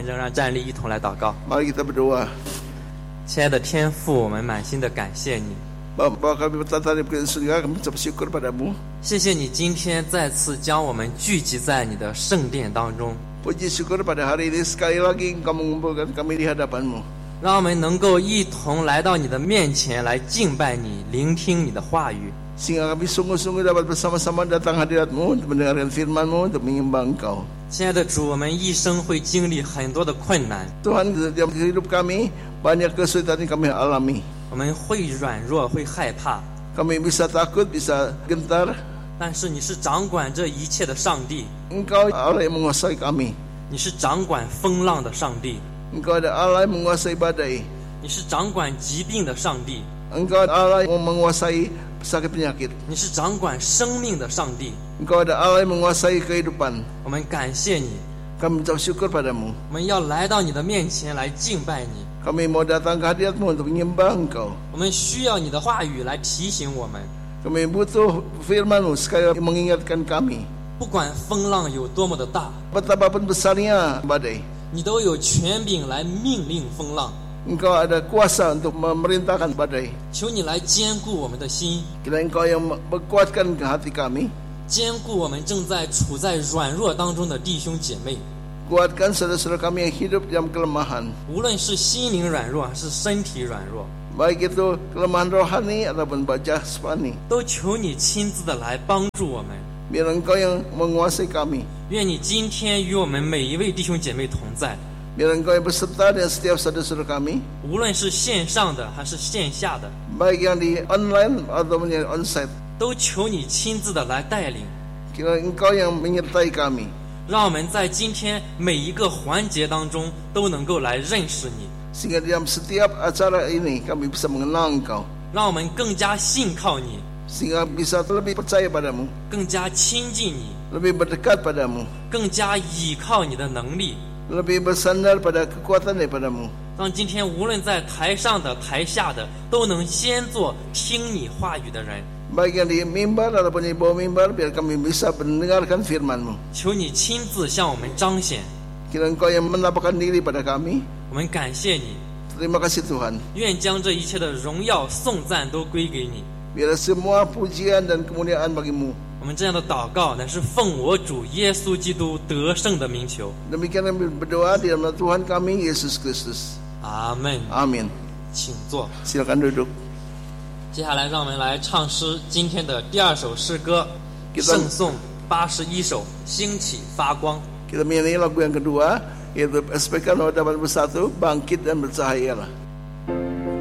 们仍然站立，一同来祷告。 Mari kita berdoa. 亲爱的天父，我们满心的感谢你， Bapa kami bertata di surga, kami ucap syukur padamu. 谢谢你今天再次将我们聚集在你的圣殿当中， Puji syukur pada hari ini sekali lagi Engkau mengumpulkan kami di hadapan-Mu. 让我们能够一同来到你的面前来敬拜你，聆听你的话语。 Sehingga kami sungguh-sungguh dapat bersama-sama datang hadirat-Mu untuk mendengarkan firman-Mu, untuk menyembah Engkau. 亲爱的主，我们一生会经历很多的困难， Tuhan, dalam hidup kami banyak kesulitan yang kami alami. 我们会软弱，会害怕， Kami bisa takut, bisa gentar. 但是你是掌管这一切的上帝， Engkau Allah yang menguasai kami. 你是掌管风浪的上帝， Engkau ada Allah yang menguasai badai. 你是掌管疾病的上帝， Engkau Allah yang menguasai sakit penyakit. 你是掌管生命的上帝。 Engkau ada Allah yang menguasai kehidupan. 我们感谢你， Kami ucap syukur padamu. 我们要来到你的面前来敬拜你， Kami mau datang ke hadirat-Mu untuk menyembah Engkau. 我们需要你的话语来提醒我们， Kami butuh firman-Mu sekali lagi mengingatkan kami. 不管风浪有多么的大， Betapapun besarnya badai, 你都有权柄来命令风浪。 Engkau ada kuasa untuk memerintahkan badai. 求你来坚固我们的心， Kiranya Engkau yang menguatkan hati kami. 坚固我们正在处在软弱当中的弟兄姐妹， Kuatkan saudara-saudara kami yang hidup dalam kelemahan. 无论是心灵软弱还是身体软弱， Baik itu kelemahan rohani ataupun jasmani. 都求你亲自的来帮助我们。 Biar Engkau yang menguasai kami. 愿你今天与我们每一位弟兄姐妹同在， Biar Engkau yang berserta dengan setiap saudara-saudara kami. 无论是线上的还是线下的， Baik yang di online ataupun yang onsite. 都求你亲自的来带领， Kiranya Engkau yang menyertai kami. 让我们在今天每一个环节当中都能够来认识你， Sehingga dalam setiap acara ini kami bisa mengenal Engkau. 让我们更加信靠你， Sehingga bisa lebih percaya padamu. 更加亲近你， Lebih berdekat padamu. 更加倚靠你的能力， Lebih bersandar pada kekuatan daripadamu. 让今天无论在台上的台下的都能先做听你话语的人。 Baik yang di mimbar ataupun di bawah mimbar, biar kami bisa mendengarkan firman-Mu. 求你亲自向我们彰显， Kiranya Engkau yang menampakkan diri pada kami. 我们感谢你， Terima kasih Tuhan. 愿将这一切的荣耀颂赞都归给你。 Biar semua pujian dan kemuliaan bagimu. 我们这样的祷告乃是奉我主耶稣基督得胜的名求。 Demikian kami berdoa di dalam Tuhan kami Yesus Kristus. 阿门。 Amin. 请坐。 Silakan duduk. 接下来让我们来唱诗今天的第二首诗歌， Kita- 圣颂81首，兴起发光。 Kita menyanyi lagu yang kedua, yaitu SPK nomor 81, Bangkit dan Bercahayalah.